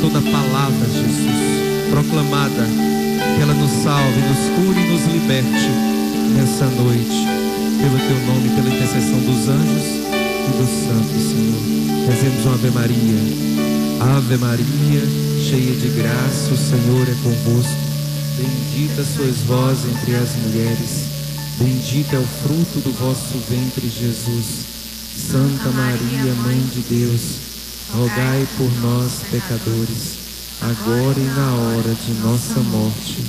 toda palavra, Jesus, proclamada, que ela nos salve, nos cure e nos liberte nessa noite, pelo teu nome, pela intercessão dos anjos e dos santos, Senhor. Rezemos uma Ave Maria. Ave Maria, cheia de graça, o Senhor é convosco. Bendita sois vós entre as mulheres, bendito é o fruto do vosso ventre, Jesus. Santa Maria, Mãe de Deus, rogai por nós, pecadores, agora e na hora de nossa morte.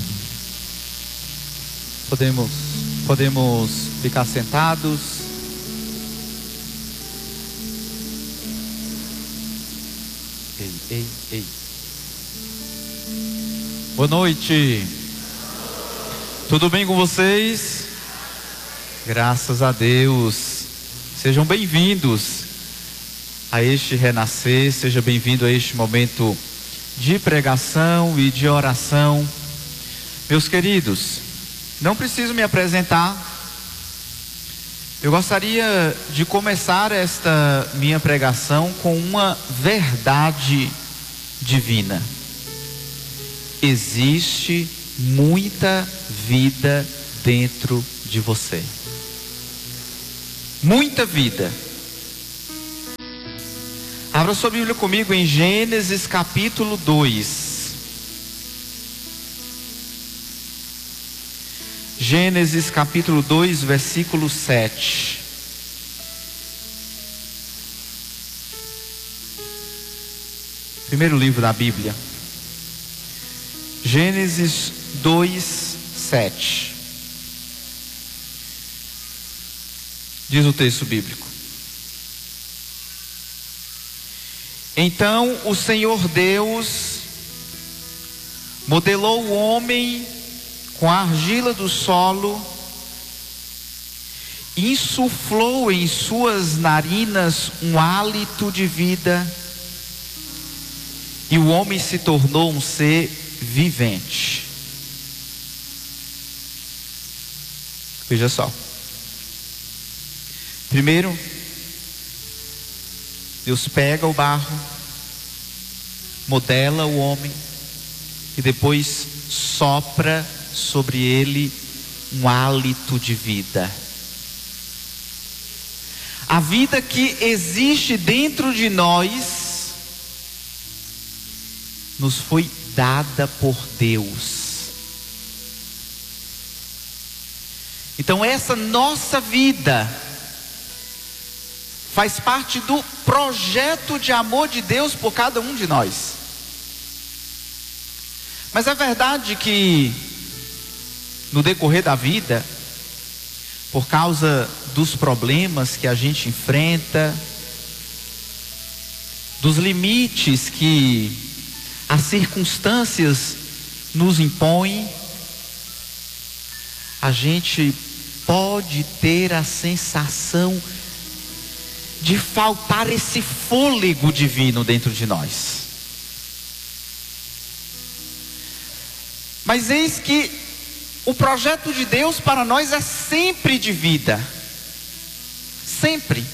Podemos ficar sentados. Ei. Boa noite. Tudo bem com vocês? Graças a Deus. Sejam bem-vindos a este renascer, seja bem-vindo a este momento de pregação e de oração. Meus queridos, não preciso me apresentar. Eu gostaria de começar esta minha pregação com uma verdade divina. Existe muita vida dentro de você. Muita vida. Abra sua Bíblia comigo em Gênesis capítulo 2. Gênesis capítulo 2, versículo 7. Primeiro livro da Bíblia. Gênesis 2, 7. Diz o texto bíblico: Então o Senhor Deus modelou o homem com a argila do solo, insuflou em suas narinas um hálito de vida, e o homem se tornou um ser vivente. Veja só. Primeiro, Deus pega o barro, modela o homem e depois sopra sobre ele um hálito de vida. A vida que existe dentro de nós nos foi dada por Deus. Então essa nossa vida faz parte do projeto de amor de Deus por cada um de nós. Mas é verdade que no decorrer da vida, por causa dos problemas que a gente enfrenta, dos limites que as circunstâncias nos impõem, a gente pode ter a sensação de faltar esse fôlego divino dentro de nós. Mas eis que o projeto de Deus para nós é sempre de vida. Sempre.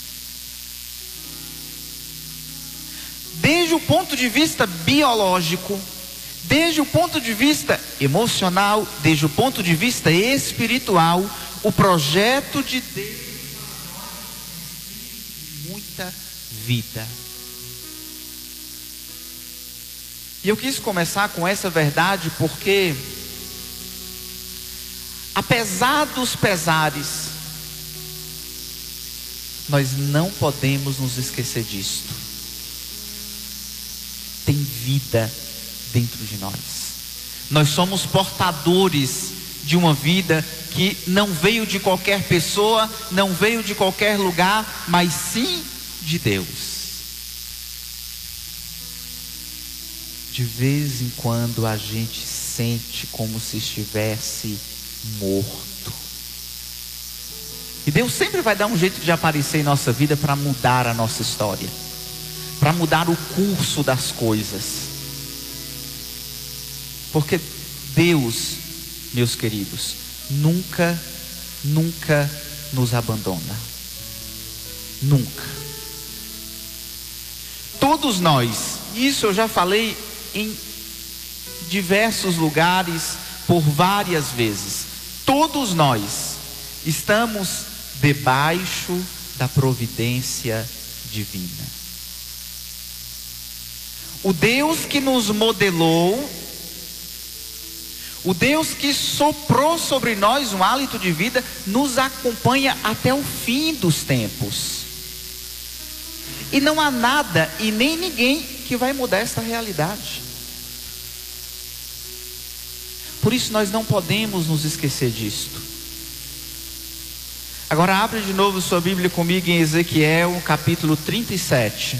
Desde o ponto de vista biológico, desde o ponto de vista emocional, desde o ponto de vista espiritual, o projeto de Deus muita vida. E eu quis começar com essa verdade porque, apesar dos pesares, nós não podemos nos esquecer disto. Tem vida dentro de nós. Nós somos portadores de uma vida que não veio de qualquer pessoa, não veio de qualquer lugar, mas sim de Deus. De vez em quando a gente sente como se estivesse morto. E Deus sempre vai dar um jeito de aparecer em nossa vida para mudar a nossa história, para mudar o curso das coisas. Porque Deus, meus queridos, nunca nos abandona. Nunca. Todos nós, isso eu já falei em diversos lugares, por várias vezes. Todos nós estamos debaixo da providência divina. O Deus que nos modelou, o Deus que soprou sobre nós um hálito de vida, nos acompanha até o fim dos tempos. E não há nada e nem ninguém que vai mudar esta realidade. Por isso nós não podemos nos esquecer disto. Agora abre de novo sua Bíblia comigo em Ezequiel capítulo 37.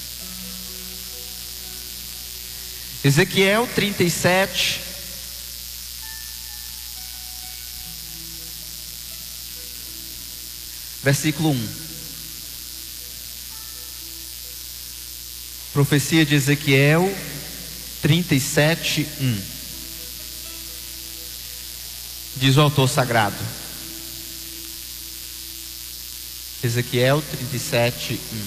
Ezequiel 37. Versículo 1. Profecia de Ezequiel 37, 1. Diz o autor sagrado. Ezequiel 37, 1.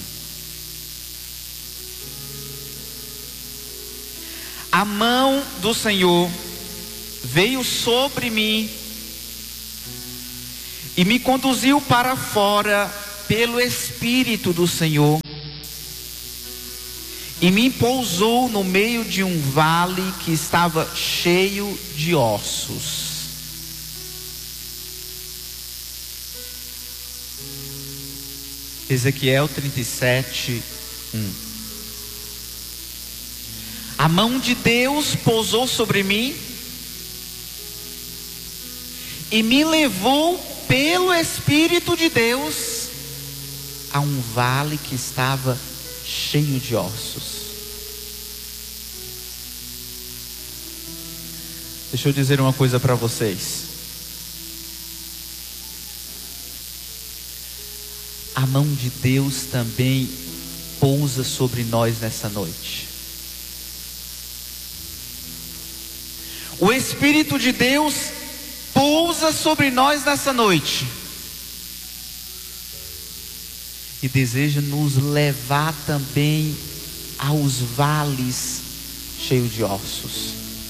A mão do Senhor veio sobre mim e me conduziu para fora pelo Espírito do Senhor e me pousou no meio de um vale que estava cheio de ossos. Ezequiel 37, 1. A mão de Deus pousou sobre mim e me levou pelo Espírito de Deus a um vale que estava cheio de ossos. Deixa eu dizer uma coisa para vocês. A mão de Deus também pousa sobre nós nessa noite. O Espírito de Deus pousa sobre nós nessa noite e deseja nos levar também aos vales cheios de ossos.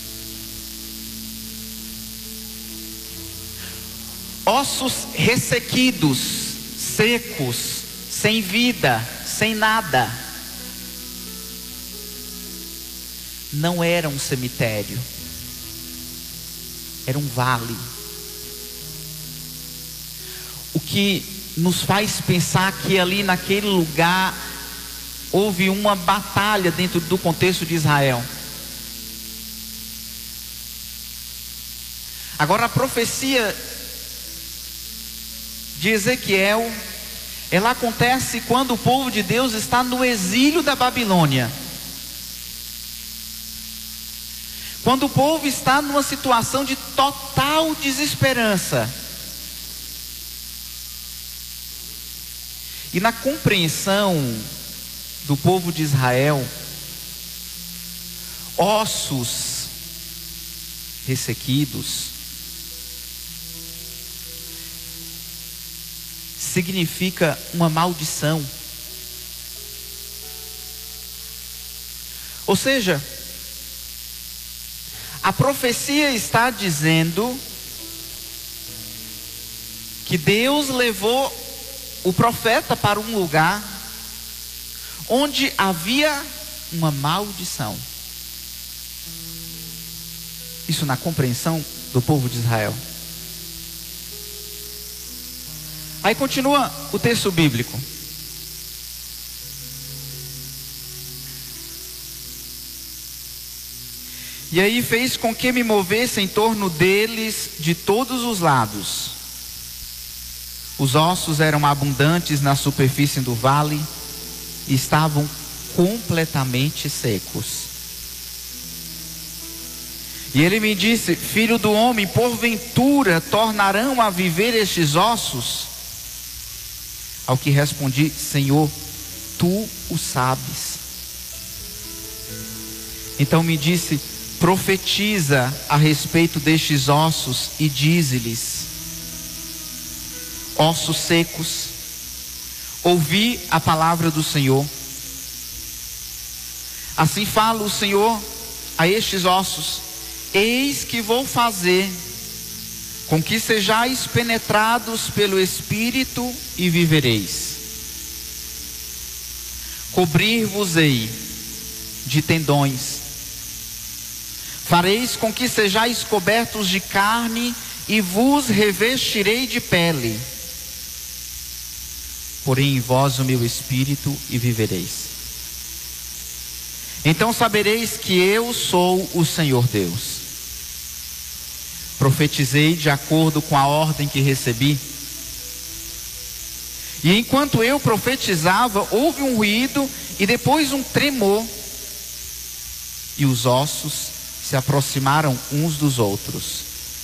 Ossos ressequidos, secos, sem vida, sem nada. Não era um cemitério, era um vale. O que nos faz pensar que ali naquele lugar houve uma batalha dentro do contexto de Israel. Agora a profecia de Ezequiel, ela acontece quando o povo de Deus está no exílio da Babilônia. Quando o povo está numa situação de total desesperança. E na compreensão do povo de Israel, ossos ressequidos significa uma maldição. Ou seja, a profecia está dizendo que Deus levou o profeta para um lugar onde havia uma maldição. Isso na compreensão do povo de Israel. Aí continua o texto bíblico. E aí fez com que me movesse em torno deles de todos os lados. Os ossos eram abundantes na superfície do vale e estavam completamente secos. E ele me disse: filho do homem, porventura tornarão a viver estes ossos? Ao que respondi: Senhor, tu o sabes. Então me disse: profetiza a respeito destes ossos e dize-lhes: ossos secos, ouvi a palavra do Senhor. Assim fala o Senhor a estes ossos: eis que vou fazer com que sejais penetrados pelo Espírito e vivereis. Cobrir-vos-ei de tendões, fareis com que sejais cobertos de carne e vos revestirei de pele. Porém em vós o meu Espírito e vivereis. Então sabereis que eu sou o Senhor Deus. Profetizei de acordo com a ordem que recebi. E enquanto eu profetizava, houve um ruído e depois um tremor. E os ossos se aproximaram uns dos outros.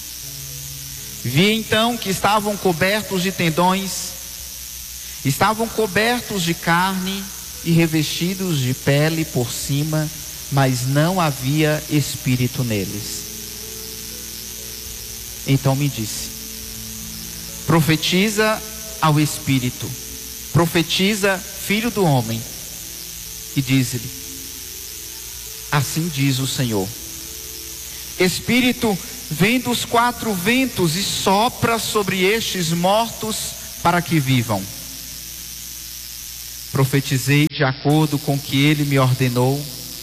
Vi então que estavam cobertos de tendões, estavam cobertos de carne e revestidos de pele por cima, mas não havia espírito neles. Então me disse: profetiza ao Espírito, profetiza, filho do homem, e diz-lhe: assim diz o Senhor, Espírito, vem dos quatro ventos e sopra sobre estes mortos para que vivam. Profetizei de acordo com o que ele me ordenou.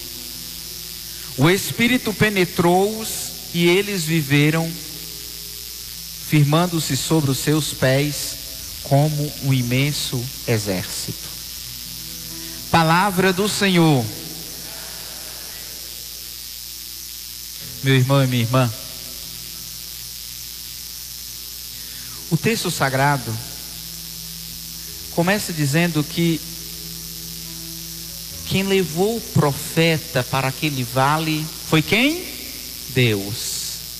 O Espírito penetrou-os e eles viveram, firmando-se sobre os seus pés como um imenso exército. Palavra do Senhor. Meu irmão e minha irmã, o texto sagrado começa dizendo que quem levou o profeta para aquele vale foi quem? Deus.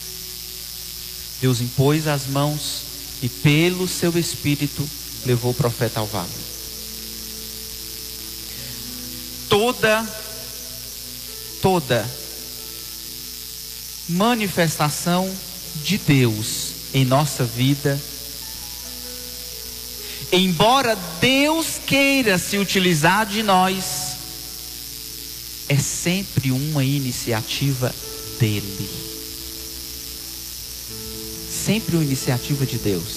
Deus impôs as mãos e pelo seu Espírito levou o profeta ao vale. Toda manifestação de Deus em nossa vida, embora Deus queira se utilizar de nós, é sempre uma iniciativa dele. Sempre uma iniciativa de Deus.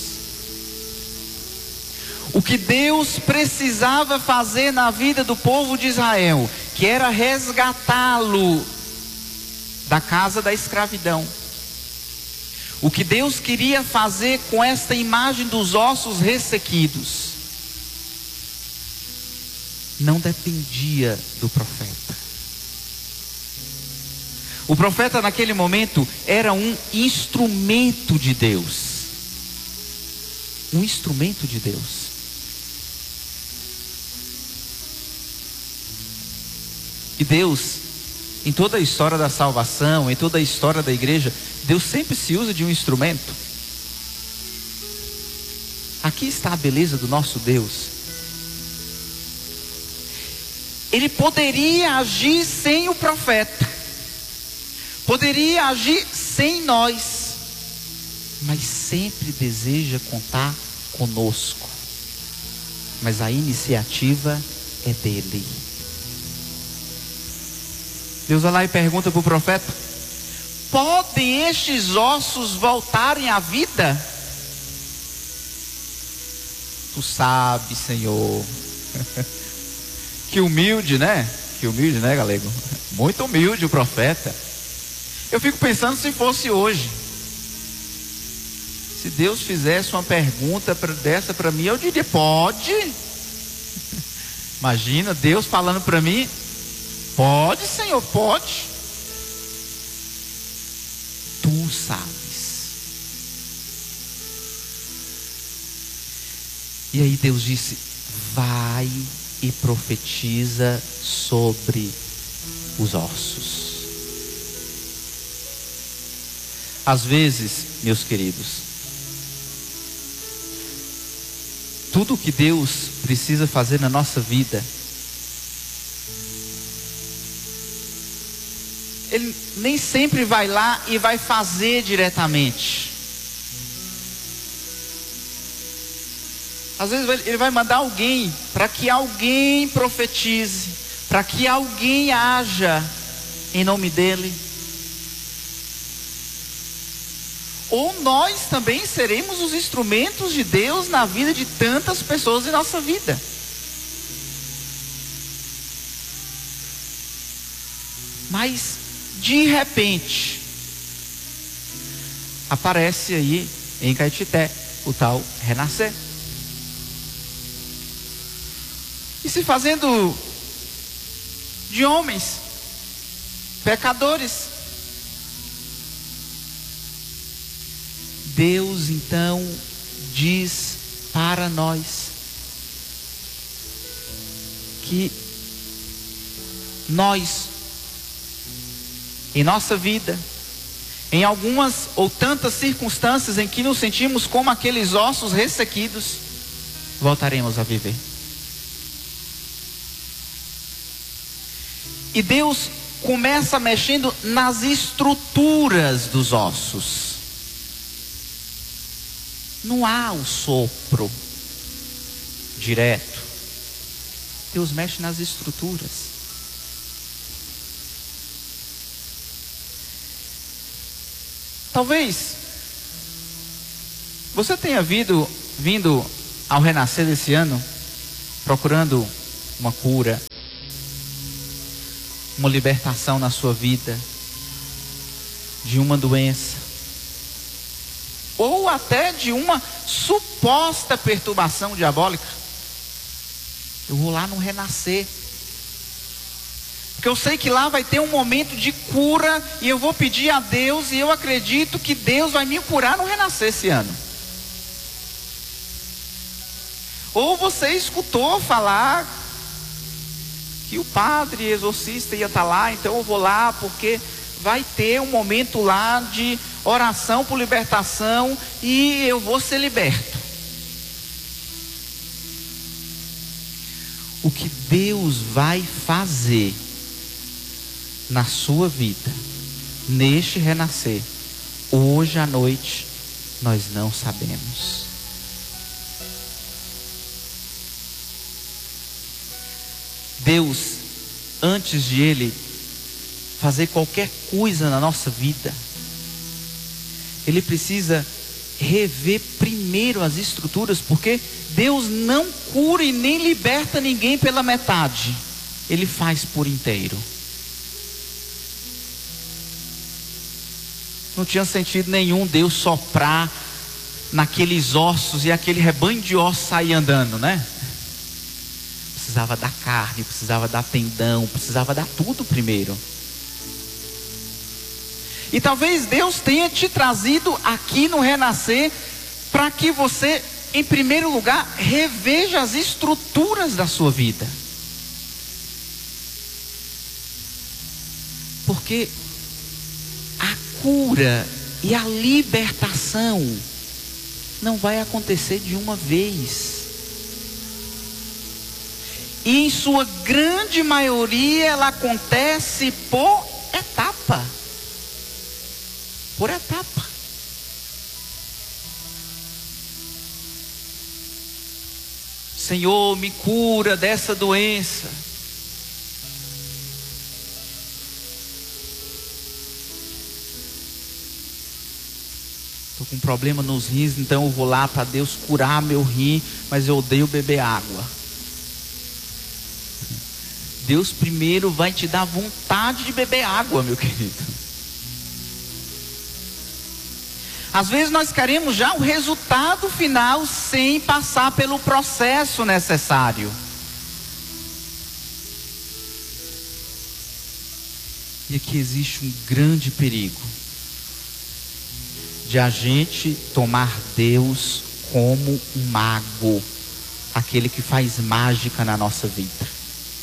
O que Deus precisava fazer na vida do povo de Israel, que era resgatá-lo da casa da escravidão. O que Deus queria fazer com esta imagem dos ossos ressequidos, não dependia do profeta. O profeta naquele momento era um instrumento de Deus. Um instrumento de Deus. E Deus, em toda a história da salvação, em toda a história da igreja, Deus sempre se usa de um instrumento. Aqui está a beleza do nosso Deus. Ele poderia agir sem o profeta, poderia agir sem nós, mas sempre deseja contar conosco. Mas a iniciativa é dele. Deus vai lá e pergunta para o profeta: podem estes ossos voltarem à vida? Tu sabes, Senhor. Que humilde, né? Que humilde, né, galego? Muito humilde o profeta. Eu fico pensando se fosse hoje. Se Deus fizesse uma pergunta dessa para mim, eu diria: pode. Imagina Deus falando para mim: pode, Senhor, pode. Tu sabes. E aí Deus disse: vai e profetiza sobre os ossos. Às vezes, meus queridos, tudo que Deus precisa fazer na nossa vida, Ele nem sempre vai lá e vai fazer diretamente. Às vezes Ele vai mandar alguém para que alguém profetize, para que alguém haja em nome dele. Ou nós também seremos os instrumentos de Deus na vida de tantas pessoas em nossa vida. Mas, de repente, aparece aí em Caetité o tal renascer. E se fazendo de homens, pecadores. Deus então diz para nós que nós, em nossa vida, em algumas ou tantas circunstâncias em que nos sentimos como aqueles ossos ressequidos, voltaremos a viver. E Deus começa mexendo nas estruturas dos ossos. Não há o sopro direto. Deus mexe nas estruturas. Talvez você tenha vindo ao renascer desse ano procurando uma cura, uma libertação na sua vida de uma doença, ou até de uma suposta perturbação diabólica. Eu vou lá no renascer, porque eu sei que lá vai ter um momento de cura, e eu vou pedir a Deus, e eu acredito que Deus vai me curar no renascer esse ano. Ou você escutou falar que o padre exorcista ia estar lá, então eu vou lá porque vai ter um momento lá de oração por libertação e eu vou ser liberto. O que Deus vai fazer na sua vida, neste renascer, hoje à noite, nós não sabemos. Deus, antes de Ele fazer qualquer coisa na nossa vida, Ele precisa rever primeiro as estruturas, porque Deus não cura e nem liberta ninguém pela metade. Ele faz por inteiro. Não tinha sentido nenhum Deus soprar naqueles ossos e aquele rebanho de ossos sair andando, né? Precisava da carne, precisava dar tendão, precisava dar tudo primeiro. E talvez Deus tenha te trazido aqui no renascer para que você, em primeiro lugar, reveja as estruturas da sua vida. Porque a cura e a libertação não vai acontecer de uma vez. E em sua grande maioria ela acontece por etapa. Por etapa. Senhor, me cura dessa doença. Estou com um problema nos rins, então eu vou lá para Deus curar meu rim, mas eu odeio beber água. Deus primeiro vai te dar vontade de beber água, meu querido. Às vezes nós queremos já o resultado final sem passar pelo processo necessário. E aqui existe um grande perigo de a gente tomar Deus como um mago, aquele que faz mágica na nossa vida.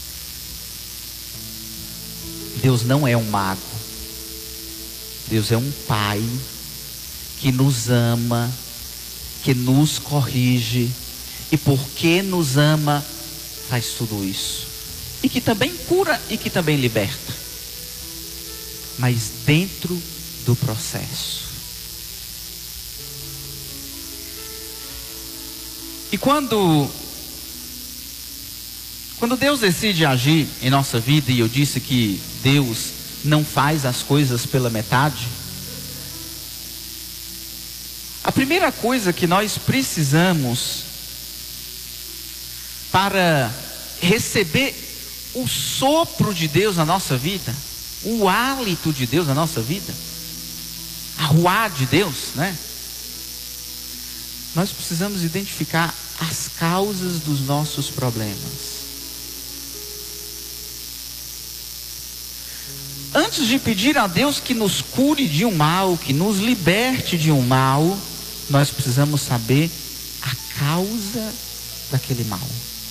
Deus não é um mago. Deus é um pai que nos ama, que nos corrige, e porque nos ama, faz tudo isso. E que também cura e que também liberta. Mas dentro do processo. E quando Quando Deus decide agir em nossa vida, e eu disse que Deus não faz as coisas pela metade, a primeira coisa que nós precisamos para receber o sopro de Deus na nossa vida, o hálito de Deus na nossa vida, a ruá de Deus, né? Nós precisamos identificar as causas dos nossos problemas. Antes de pedir a Deus que nos cure de um mal, que nos liberte de um mal, nós precisamos saber a causa daquele mal.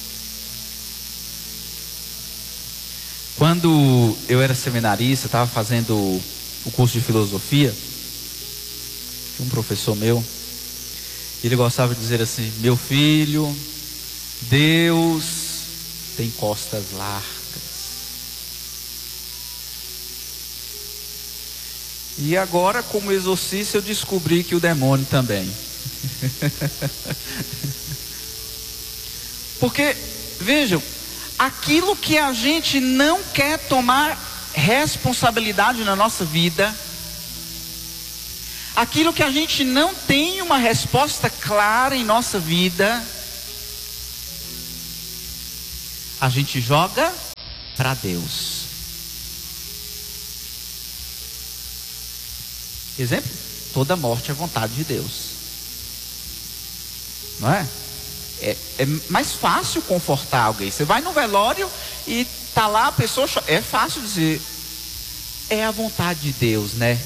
Quando eu era seminarista, estava fazendo o curso de filosofia, tinha um professor meu, ele gostava de dizer assim: meu filho, Deus tem costas largas. E agora, como exorcista, eu descobri que o demônio também. Porque, vejam, aquilo que a gente não quer tomar responsabilidade na nossa vida, aquilo que a gente não tem uma resposta clara em nossa vida, a gente joga para Deus. Exemplo, toda morte é vontade de Deus, não é? É mais fácil confortar alguém. Você vai no velório e tá lá a pessoa, é fácil dizer, é a vontade de Deus, né?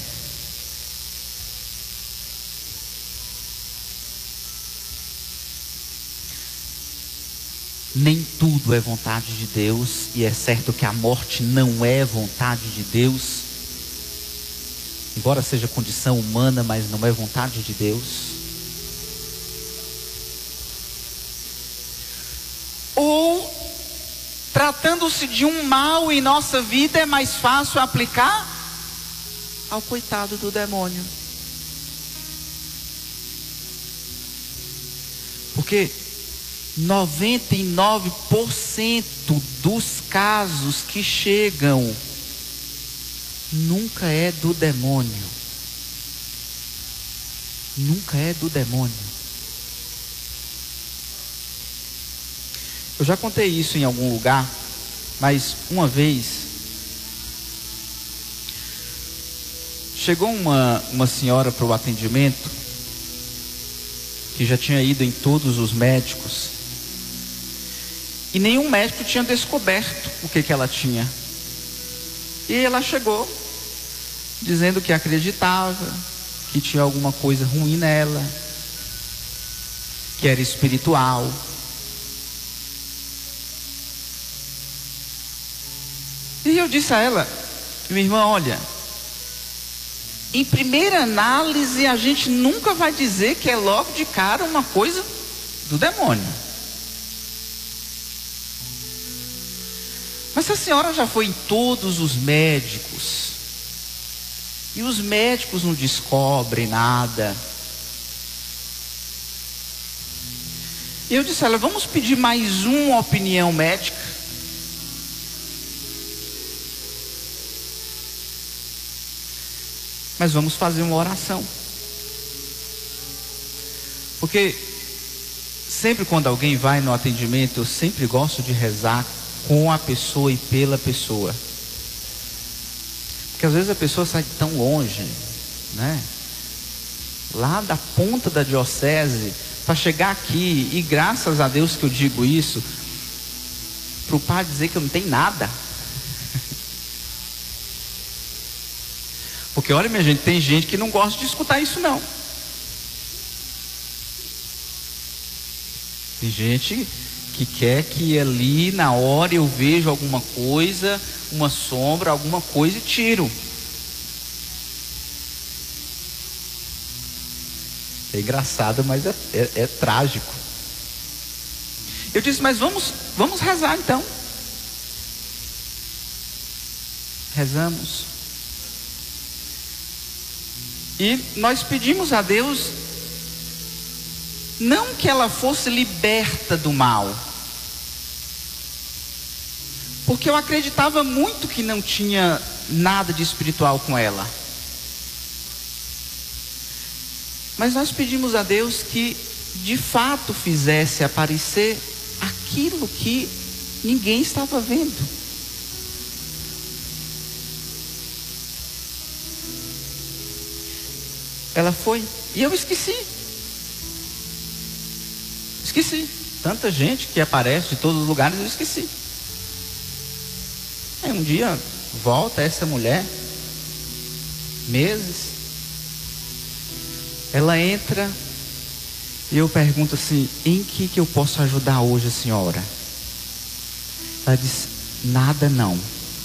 Nem tudo é vontade de Deus, e é certo que a morte não é vontade de Deus, embora seja condição humana, mas não é vontade de Deus. Ou, tratando-se de um mal em nossa vida, é mais fácil aplicar ao coitado do demônio. Porque 99% dos casos que chegam nunca é do demônio. Nunca é do demônio. Eu já contei isso em algum lugar, mas uma vez chegou uma senhora para o atendimento, que já tinha ido em todos os médicos, e nenhum médico tinha descoberto o que ela tinha. E ela chegou dizendo que acreditava que tinha alguma coisa ruim nela, que era espiritual. E eu disse a ela: minha irmã, olha, em primeira análise a gente nunca vai dizer que é logo de cara uma coisa do demônio. Mas a senhora já foi em todos os médicos, e os médicos não descobrem nada. E eu disse a ela: vamos pedir mais uma opinião médica. Mas vamos fazer uma oração. Porque sempre quando alguém vai no atendimento, eu sempre gosto de rezar com a pessoa e pela pessoa. Porque às vezes a pessoa sai tão longe, né? Lá da ponta da diocese, para chegar aqui, e graças a Deus que eu digo isso, para o padre dizer que eu não tenho nada. Porque olha, minha gente, tem gente que não gosta de escutar isso não. Tem gente que quer que ali na hora eu veja alguma coisa, uma sombra, alguma coisa e tiro. É engraçado, mas é trágico. Eu disse: mas vamos rezar então. Rezamos. E nós pedimos a Deus, não que ela fosse liberta do mal, porque eu acreditava muito que não tinha nada de espiritual com ela. Mas nós pedimos a Deus que de fato fizesse aparecer aquilo que ninguém estava vendo. Ela foi, e eu esqueci. Tanta gente que aparece de todos os lugares, eu esqueci. Aí um dia volta essa mulher, meses, ela entra e eu pergunto assim: em que eu posso ajudar hoje a senhora? Ela diz: nada não.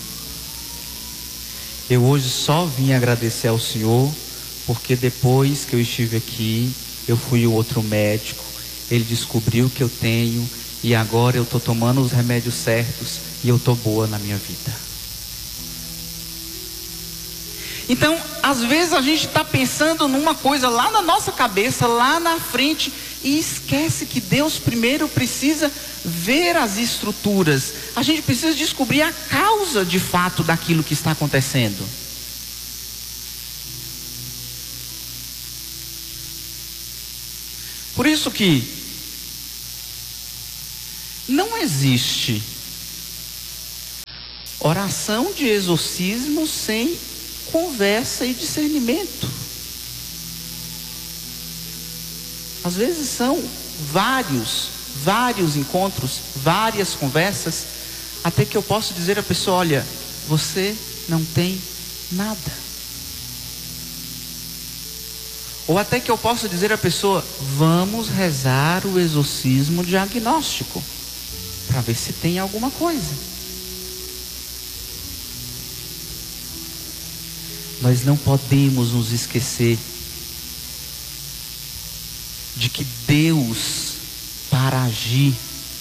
Eu hoje só vim agradecer ao senhor, porque depois que eu estive aqui, eu fui o outro médico, ele descobriu que eu tenho, e agora eu estou tomando os remédios certos, e eu estou boa na minha vida. Então, às vezes a gente está pensando numa coisa lá na nossa cabeça, lá na frente, e esquece que Deus primeiro precisa ver as estruturas. A gente precisa descobrir a causa de fato daquilo que está acontecendo. Por isso que não existe oração de exorcismo sem conversa e discernimento. Às vezes são vários encontros, várias conversas, até que eu posso dizer à pessoa: olha, você não tem nada. Ou até que eu posso dizer à pessoa: vamos rezar o exorcismo diagnóstico, para ver se tem alguma coisa. Nós não podemos nos esquecer de que Deus, para agir,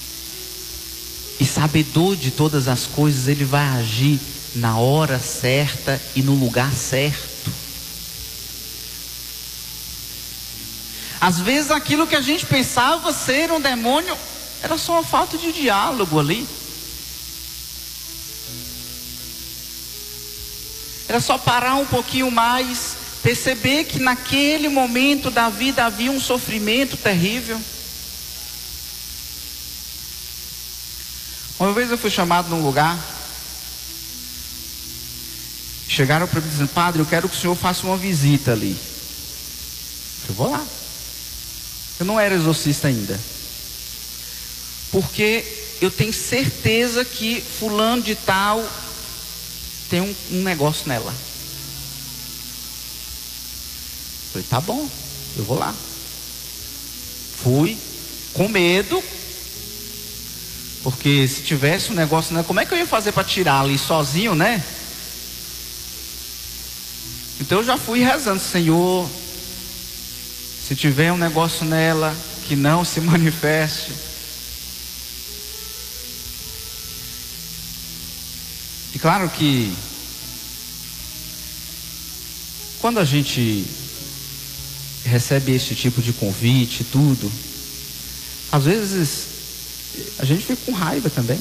e sabedor de todas as coisas, Ele vai agir na hora certa e no lugar certo. Às vezes aquilo que a gente pensava ser um demônio era só uma falta de diálogo ali. Era só parar um pouquinho mais, perceber que naquele momento da vida havia um sofrimento terrível. Uma vez eu fui chamado num lugar, chegaram para mim dizendo: padre, eu quero que o senhor faça uma visita ali. Eu vou lá. Eu não era exorcista ainda, porque eu tenho certeza que fulano de tal tem um negócio nela. Eu falei: tá bom, eu vou lá. Fui com medo, porque se tivesse um negócio nela, como é que eu ia fazer para tirar ali sozinho, né? Então eu já fui rezando: Senhor, se tiver um negócio nela, que não se manifeste. E claro que quando a gente recebe esse tipo de convite e tudo, às vezes a gente fica com raiva também.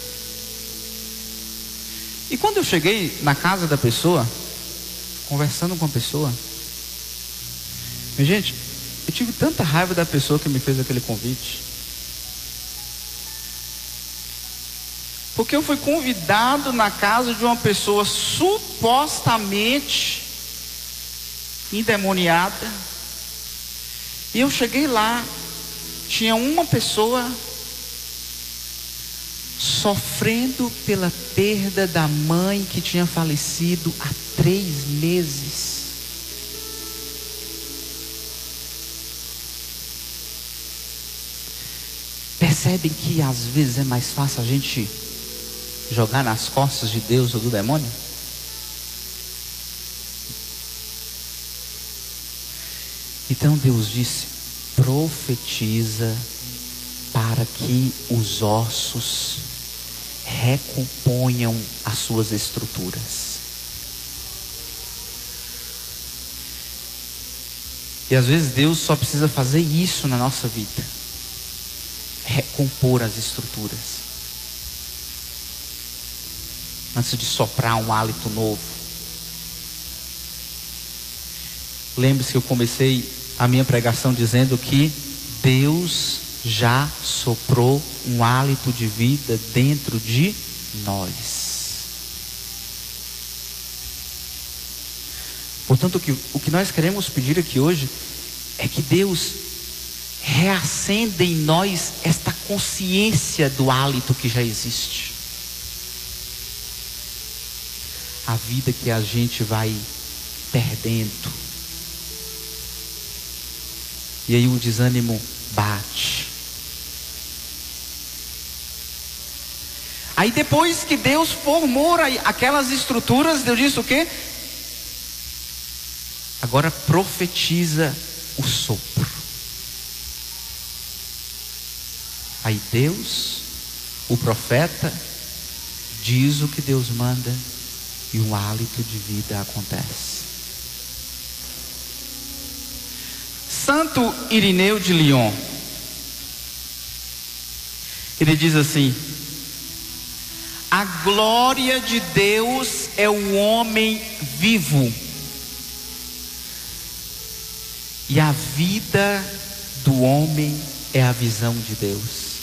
E quando eu cheguei na casa da pessoa, conversando com a pessoa, gente, eu tive tanta raiva da pessoa que me fez aquele convite, porque eu fui convidado na casa de uma pessoa supostamente endemoniada, e eu cheguei lá, tinha uma pessoa sofrendo pela perda da mãe que tinha falecido há 3 meses. Percebem que às vezes é mais fácil a gente jogar nas costas de Deus ou do demônio? Então Deus disse: profetiza para que os ossos recomponham as suas estruturas. E às vezes Deus só precisa fazer isso na nossa vida, recompor as estruturas. antes de soprar um hálito novo. Lembre-se que eu comecei a minha pregação dizendo que Deus já soprou um hálito de vida dentro de nós. Portanto, o que nós queremos pedir aqui hoje é que Deus reacenda em nós esta consciência do hálito que já existe. A vida que a gente vai perdendo. E aí o desânimo bate. Aí depois que Deus formou aquelas estruturas, Deus disse o quê? Agora profetiza o sopro. Aí Deus, o profeta, diz o que Deus manda e um hálito de vida acontece. Santo Irineu de Lyon, ele diz assim: a glória de Deus é o homem vivo, e a vida do homem é a visão de Deus.